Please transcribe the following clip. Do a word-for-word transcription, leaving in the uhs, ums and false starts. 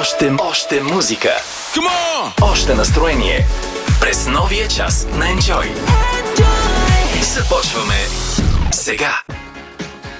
Още, още музика. Come on! Още настроение. През новия час на Enjoy. Enjoy! Започваме сега.